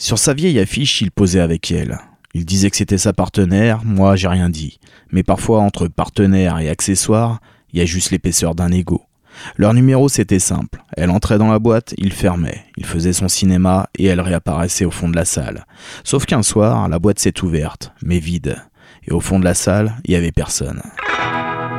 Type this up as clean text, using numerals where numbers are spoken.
Sur sa vieille affiche, il posait avec elle. Il disait que c'était sa partenaire, moi j'ai rien dit. Mais parfois, entre partenaire et accessoire, il y a juste l'épaisseur d'un ego. Leur numéro c'était simple, elle entrait dans la boîte, il fermait, il faisait son cinéma et elle réapparaissait au fond de la salle. Sauf qu'un soir, la boîte s'est ouverte, mais vide. Et au fond de la salle, il y avait personne.